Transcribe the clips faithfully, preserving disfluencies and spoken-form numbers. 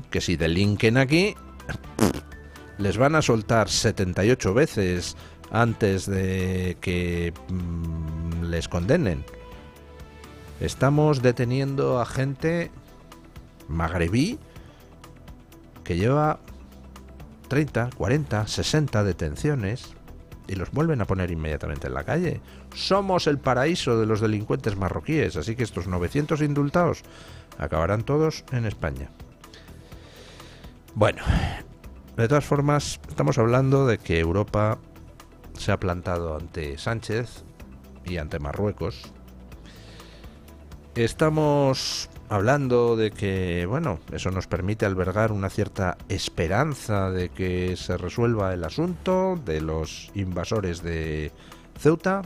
que si delinquen aquí, les van a soltar setenta y ocho veces antes de que mmm, les condenen. Estamos deteniendo a gente magrebí que lleva treinta, cuarenta, sesenta detenciones y los vuelven a poner inmediatamente en la calle. Somos el paraíso de los delincuentes marroquíes, así que estos novecientos indultados acabarán todos en España. Bueno, de todas formas, estamos hablando de que Europa se ha plantado ante Sánchez y ante Marruecos. Estamos hablando de que, bueno, eso nos permite albergar una cierta esperanza de que se resuelva el asunto de los invasores de Ceuta,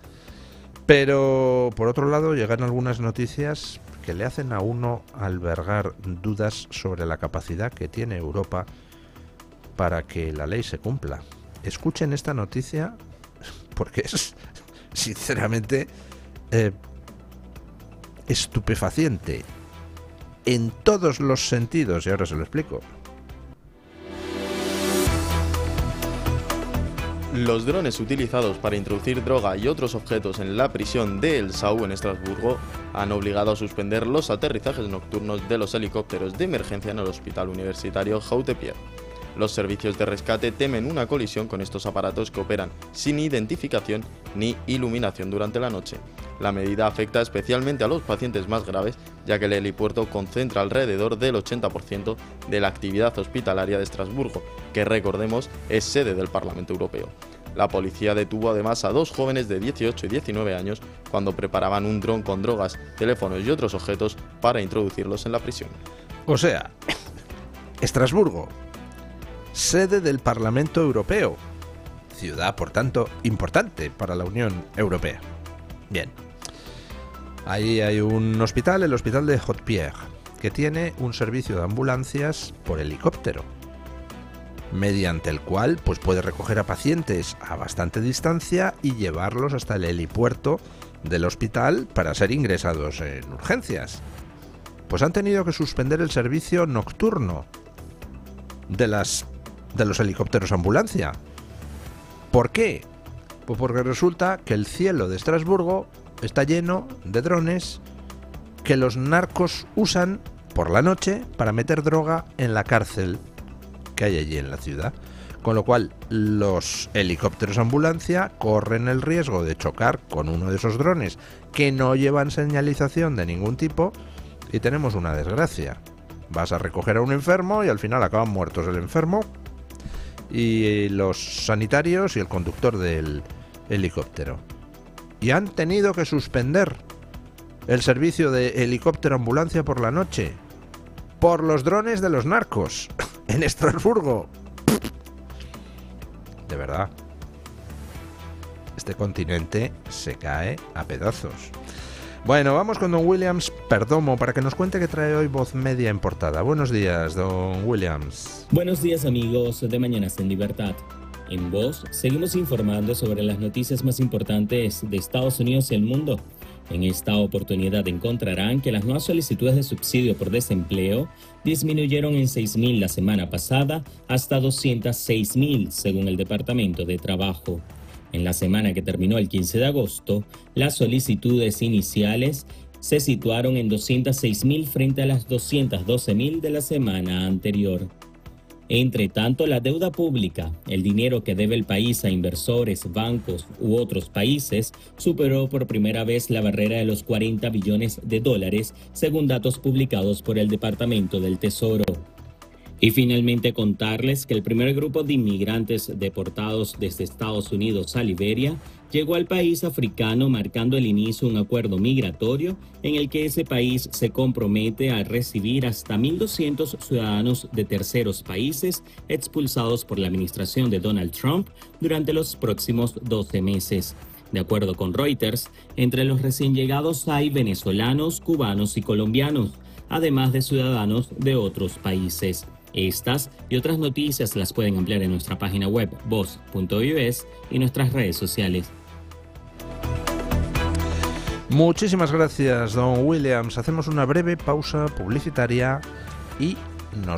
pero por otro lado llegan algunas noticias que le hacen a uno albergar dudas sobre la capacidad que tiene Europa para que la ley se cumpla. Escuchen esta noticia porque es, sinceramente, eh, estupefaciente en todos los sentidos, y ahora se lo explico. Los drones utilizados para introducir droga y otros objetos en la prisión de El Sau en Estrasburgo han obligado a suspender los aterrizajes nocturnos de los helicópteros de emergencia en el hospital universitario Hautepierre. Los servicios de rescate temen una colisión con estos aparatos que operan sin identificación ni iluminación durante la noche. La medida afecta especialmente a los pacientes más graves, ya que el helipuerto concentra alrededor del ochenta por ciento de la actividad hospitalaria de Estrasburgo, que recordemos es sede del Parlamento Europeo. La policía detuvo además a dos jóvenes de dieciocho y diecinueve años cuando preparaban un dron con drogas, teléfonos y otros objetos para introducirlos en la prisión. O sea, Estrasburgo, sede del Parlamento Europeo, ciudad, por tanto, importante para la Unión Europea. Bien, ahí hay un hospital, el hospital de Hautepierre, que tiene un servicio de ambulancias por helicóptero, mediante el cual pues puede recoger a pacientes a bastante distancia y llevarlos hasta el helipuerto del hospital para ser ingresados en urgencias. Pues han tenido que suspender el servicio nocturno de las de los helicópteros ambulancia. ¿Por qué? Pues porque resulta que el cielo de Estrasburgo está lleno de drones que los narcos usan por la noche para meter droga en la cárcel que hay allí en la ciudad. Con lo cual, los helicópteros ambulancia corren el riesgo de chocar con uno de esos drones que no llevan señalización de ningún tipo y tenemos una desgracia. Vas a recoger a un enfermo y al final acaban muertos el enfermo y los sanitarios y el conductor del helicóptero. Y han tenido que suspender el servicio de helicóptero ambulancia por la noche por los drones de los narcos en Estrasburgo. De verdad, este continente se cae a pedazos. Bueno, vamos con don Williams Perdomo para que nos cuente qué trae hoy Voz Media en portada. Buenos días, don Williams. Buenos días, amigos de Mañanas en Libertad. En Voz seguimos informando sobre las noticias más importantes de Estados Unidos y el mundo. En esta oportunidad encontrarán que las nuevas solicitudes de subsidio por desempleo disminuyeron en seis mil la semana pasada hasta doscientos seis mil, según el Departamento de Trabajo. En la semana que terminó el quince de agosto, las solicitudes iniciales se situaron en doscientos seis mil frente a las doscientos doce mil de la semana anterior. Entre tanto, la deuda pública, el dinero que debe el país a inversores, bancos u otros países, superó por primera vez la barrera de los cuarenta billones de dólares, según datos publicados por el Departamento del Tesoro. Y finalmente contarles que el primer grupo de inmigrantes deportados desde Estados Unidos a Liberia llegó al país africano marcando el inicio de un acuerdo migratorio en el que ese país se compromete a recibir hasta mil doscientos ciudadanos de terceros países expulsados por la administración de Donald Trump durante los próximos doce meses. De acuerdo con Reuters, entre los recién llegados hay venezolanos, cubanos y colombianos, además de ciudadanos de otros países. Estas y otras noticias las pueden ampliar en nuestra página web voz punto es y nuestras redes sociales. Muchísimas gracias, don Williams. Hacemos una breve pausa publicitaria y